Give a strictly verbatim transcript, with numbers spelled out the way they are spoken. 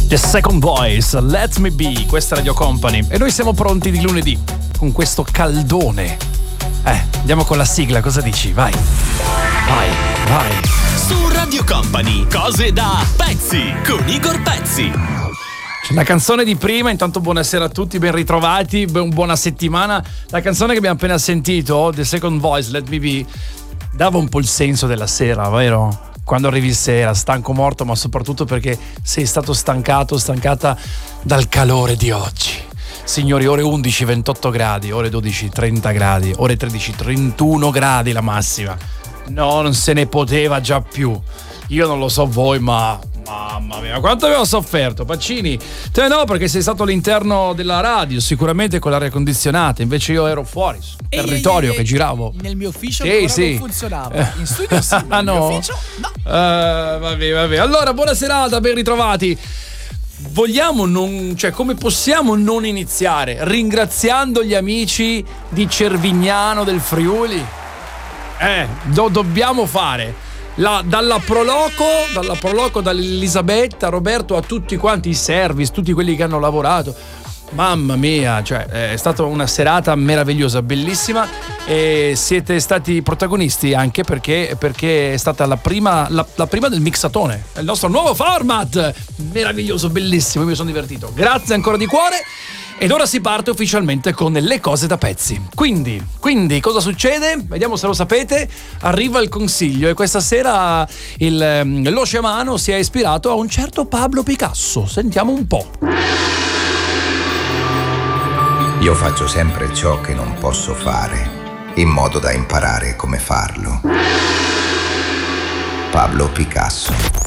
The Second Voice, Let Me Be, questa è Radio Company. E noi siamo pronti di lunedì, con questo caldone. Eh, andiamo con la sigla, cosa dici? Vai, vai, vai. Su Radio Company, cose da pezzi, con Igor Pezzi. La canzone di prima, intanto buonasera a tutti, ben ritrovati, buona settimana. La canzone che abbiamo appena sentito, The Second Voice, Let Me Be, dava un po' il senso della sera, vero? Quando arrivi sera, stanco morto, ma soprattutto perché sei stato stancato, stancata dal calore di oggi. Signori, ore undici ventotto gradi, ore dodici trenta gradi, ore tredici trentuno gradi la massima. No, non se ne poteva già più. Io non lo so voi, ma mamma mia, quanto avevo sofferto. Pacini, te no, perché sei stato all'interno della radio, sicuramente con l'aria condizionata, invece io ero fuori, sul Ehi, territorio ehi, che ehi, giravo. Nel mio ufficio sì, ancora sì. non funzionava. In studio sì, Ah, nel no? mio ufficio no. Uh, vabbè, vabbè. Allora, buona serata, ben ritrovati. Vogliamo non, cioè, come possiamo non iniziare ringraziando gli amici di Cervignano del Friuli? Eh, lo dobbiamo fare. La, dalla Proloco, dalla Proloco, dall'Elisabetta, Roberto, a tutti quanti i service, tutti quelli che hanno lavorato. Mamma mia, cioè è stata una serata meravigliosa, bellissima, e siete stati protagonisti anche perché, perché è stata la prima, la, la prima del mixatone, il nostro nuovo format, meraviglioso, bellissimo, io mi sono divertito. Grazie ancora di cuore. Ed ora si parte ufficialmente con le cose da pezzi. Quindi, quindi cosa succede? Vediamo se lo sapete. Arriva il consiglio e questa sera il, lo sciamano si è ispirato a un certo Pablo Picasso. Sentiamo un po'. Io faccio sempre ciò che non posso fare, in modo da imparare come farlo. Pablo Picasso.